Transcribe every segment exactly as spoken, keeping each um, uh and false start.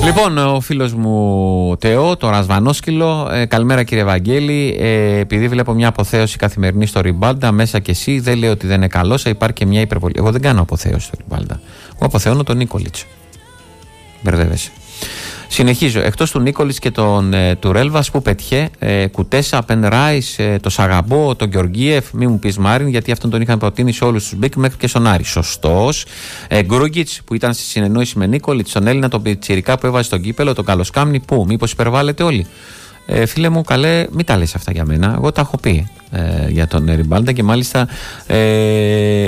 Λοιπόν, ο φίλος μου Τεό, το Ρασβανόσκυλο, ε, καλημέρα κύριε Βαγγέλη. Ε, επειδή βλέπω μια αποθέωση καθημερινή στο Ριμπάλντα, μέσα και εσύ, δεν λέω ότι δεν είναι καλός, θα υπάρχει και μια υπερβολή. Εγώ δεν κάνω αποθέωση στο Ριμπάλντα. Εγώ αποθεώνω τον Νίκολιτς. Μπερδεύεσαι. Συνεχίζω. Εκτός του Νίκολιτς και τον ε, του Ρέλβας που πετυχέ, ε, Κουτέσα, Πεν Ράις, ε, το Σαγαμπό, τον Γεωργίεφ, μη μου πεις Μάριν, γιατί αυτόν τον είχαν προτείνει σε όλους τους μπικ μέχρι και στον Άρη. Σωστός. Ε, Γκρούγκιτς που ήταν στη συνεννόηση με Νίκολιτς, τον Έλληνα, τον πιτσιρικά που έβαζε στον κύπελο, τον Καλοσκάμνη, που μήπως υπερβάλλετε όλοι. Ε, φίλε μου, καλέ, μην τα λες αυτά για μένα. Εγώ τα έχω πει ε, για τον Ριμπάλντα και μάλιστα. Ε,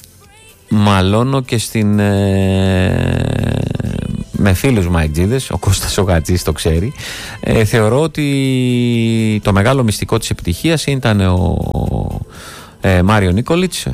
μαλώνω και στην. Ε, με φίλους Μαϊτζίδες, ο Κώστας ο Γατζής το ξέρει. Ε, θεωρώ ότι το μεγάλο μυστικό της επιτυχίας ήταν ο ε, Μάριο Νίκολιτς.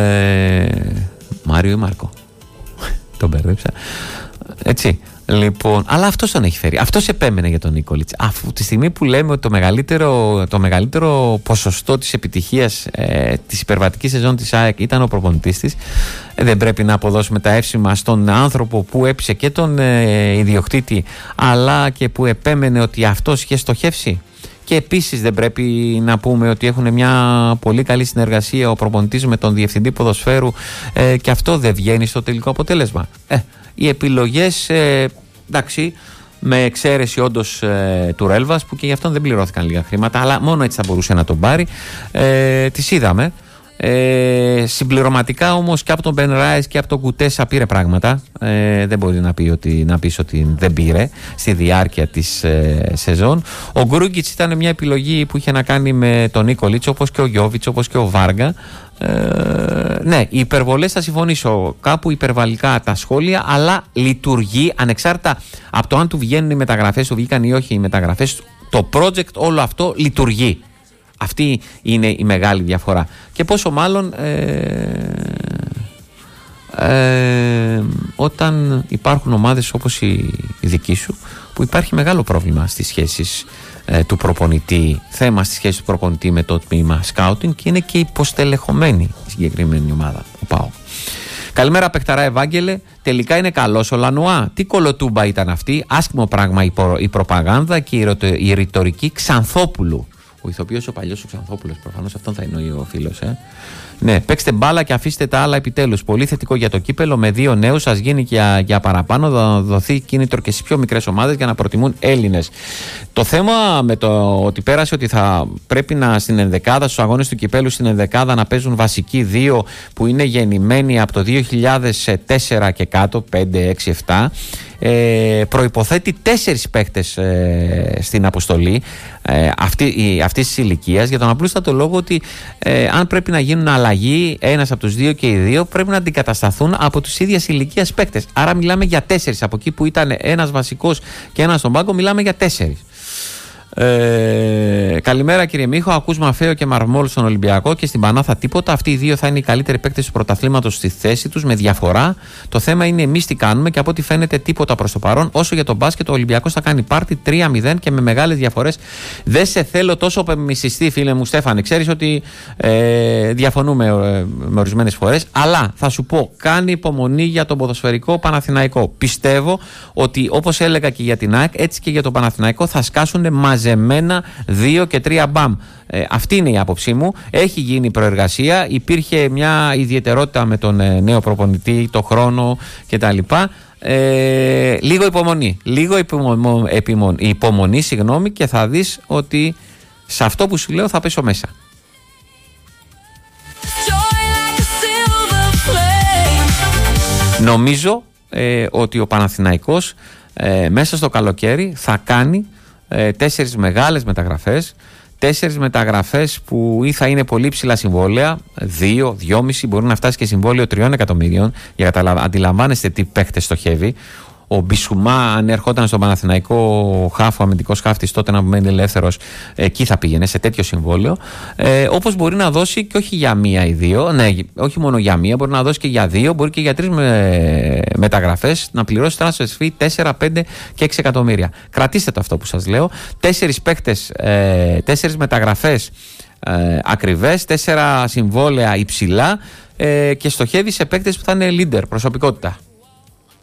Ε, Μάριο ή Μάρκο. Τον μπέρδεψα. Έτσι. Λοιπόν, αλλά αυτός τον έχει φέρει. Αυτός επέμενε για τον Νίκολιτς. Αφού τη στιγμή που λέμε ότι το μεγαλύτερο, το μεγαλύτερο ποσοστό της επιτυχίας ε, της υπερβατικής σεζόν της ΑΕΚ ήταν ο προπονητής της, ε, δεν πρέπει να αποδώσουμε τα εύσημα στον άνθρωπο που έπεισε και τον ε, ιδιοκτήτη, αλλά και που επέμενε ότι αυτός είχε στοχεύσει. Και επίσης δεν πρέπει να πούμε ότι έχουν μια πολύ καλή συνεργασία ο προπονητής με τον διευθυντή ποδοσφαίρου ε, και αυτό δεν βγαίνει στο τελικό αποτέλεσμα. Ε, οι επιλογές, ε, εντάξει, με εξαίρεση όντως ε, του Ρέλβας, που και γι' αυτόν δεν πληρώθηκαν λίγα χρήματα, αλλά μόνο έτσι θα μπορούσε να τον πάρει, ε, τις είδαμε. Ε, συμπληρωματικά όμως και από τον Μπεν Ράις και από τον Κουτέσα πήρε πράγματα. Ε, δεν μπορεί να, πει ότι, να πεις ότι δεν πήρε στη διάρκεια της ε, σεζόν. Ο Γκρούγκιτς ήταν μια επιλογή που είχε να κάνει με τον Νίκολιτς, όπως και ο Γιώβιτς, όπως και ο Βάργα. Ε, ναι, οι υπερβολές θα συμφωνήσω, κάπου υπερβαλλικά τα σχόλια, αλλά λειτουργεί ανεξάρτητα από το αν του βγαίνουν οι μεταγραφές, του βγήκαν ή όχι οι μεταγραφές. Το project όλο αυτό λειτουργεί. Αυτή είναι η μεγάλη διαφορά. Και πόσο μάλλον ε, ε, όταν υπάρχουν ομάδες όπως η, η δική σου, που υπάρχει μεγάλο πρόβλημα στις σχέσεις ε, του προπονητή, θέμα στις σχέσεις του προπονητή με το τμήμα σκάουτινγκ, και είναι και υποστελεχωμένη η συγκεκριμένη ομάδα, ο ΠΑΟΚ. Καλημέρα παιχταρά Ευάγγελε. Τελικά είναι καλός ο Λανουά. Τι κολοτούμπα ήταν αυτή. Άσχημο πράγμα η, προ, η προπαγάνδα και η, η ρητορική Ξανθόπουλου. Ο ηθοποιός ο παλιός ο Ξανθόπουλος, προφανώς αυτόν θα εννοεί ο φίλος. Ε. Ναι, παίξτε μπάλα και αφήστε τα άλλα επιτέλους. Πολύ θετικό για το κύπελο. Με δύο νέους, σας γίνει και για, για παραπάνω. Θα δοθεί κίνητρο και στις πιο μικρές ομάδες για να προτιμούν Έλληνες. Το θέμα με το ότι πέρασε ότι θα πρέπει να στην ενδεκάδα, στους αγώνες του κυπέλου, στην ενδεκάδα να παίζουν βασικοί δύο που είναι γεννημένοι από το δύο χιλιάδες τέσσερα και κάτω, πέντε, έξι, επτά. Ε, προϋποθέτει τέσσερις παίχτες ε, στην αποστολή ε, αυτή, αυτής της ηλικίας, για τον απλούστατο λόγο ότι ε, αν πρέπει να γίνουν αλλαγή ένας από τους δύο και οι δύο πρέπει να αντικατασταθούν από τους ίδιας ηλικίας παίχτες. Άρα μιλάμε για τέσσερις. Από εκεί που ήταν ένας βασικός και ένας στον πάγκο, μιλάμε για τέσσερις. Ε, καλημέρα κύριε Μίχο. Ακούς Μαφέο και Μαρμόλ στον Ολυμπιακό και στην Πανάθα τίποτα. Αυτοί οι δύο θα είναι οι καλύτεροι παίκτες του πρωταθλήματος στη θέση τους με διαφορά. Το θέμα είναι εμείς τι κάνουμε και από ό,τι φαίνεται τίποτα προς το παρόν. Όσο για τον μπάσκετ, ο Ολυμπιακός θα κάνει πάρτι τρία μηδέν και με μεγάλες διαφορές. Δεν σε θέλω τόσο πεμισιστή, φίλε μου Στέφανε. Ξέρεις ότι ε, διαφωνούμε ε, με ορισμένες φορές. Αλλά θα σου πω, κάνει υπομονή για τον ποδοσφαιρικό Παναθηναϊκό. Πιστεύω ότι όπως έλεγα και για την ΑΕΚ, έτσι και για τον Παναθηναϊκό θα σκάσουν μαζί. Μαζεμένα δύο και τρία μπαμ. Ε, αυτή είναι η άποψή μου. Έχει γίνει προεργασία. Υπήρχε μια ιδιαιτερότητα με τον ε, νέο προπονητή, το χρόνο κτλ. Ε, λίγο υπομονή. Λίγο υπομονή, υπομονή, υπομονή συγγνώμη, και θα δεις ότι σε αυτό που σου λέω θα πέσω μέσα. Νομίζω ε, ότι ο Παναθηναϊκός ε, μέσα στο καλοκαίρι θα κάνει Ε, τέσσερις μεγάλες μεταγραφές. Τέσσερις μεταγραφές που ή θα είναι πολύ ψηλά συμβόλαια, δύο, δυόμιση, μπορεί να φτάσει και συμβόλαιο τριών εκατομμυρίων, για να αντιλαμβάνεστε τι παίχτες στοχεύει. Ο Μπισουμά, αν ερχόταν στον Παναθηναϊκό χάφο, αμυντικός χάφτης, τότε να μένει ελεύθερος, εκεί θα πήγαινε σε τέτοιο συμβόλαιο. Ε, όπως μπορεί να δώσει και όχι για μία ή δύο, ναι, όχι μόνο για μία, μπορεί να δώσει και για δύο, μπορεί και για τρεις με, μεταγραφές, να πληρώσει transfer fee τέσσερα, πέντε και έξι εκατομμύρια. Κρατήστε το αυτό που σας λέω. Τέσσερις παίκτες, ε, τέσσερις μεταγραφές ε, ακριβές, τέσσερα συμβόλαια υψηλά ε, και στοχεύει σε παίκτες που θα είναι leader, προσωπικότητα.